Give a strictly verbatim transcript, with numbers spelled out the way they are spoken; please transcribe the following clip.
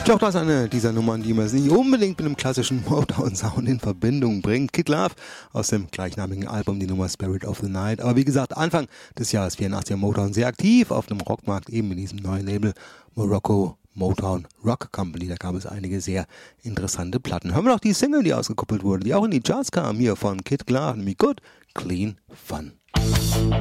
Doch das ist eine dieser Nummern, die man nicht unbedingt mit einem klassischen Motown-Sound in Verbindung bringt. Kid Love aus dem gleichnamigen Album, die Nummer Spirit of the Night. Aber wie gesagt, Anfang des Jahres vierundachtzig Motown sehr aktiv auf dem Rockmarkt, eben mit diesem neuen Label Morocco Motown Rock Company. Da gab es einige sehr interessante Platten. Hören wir noch die Single, die ausgekuppelt wurde, die auch in die Charts kam, hier von Kid Love, nämlich Good, Clean Fun.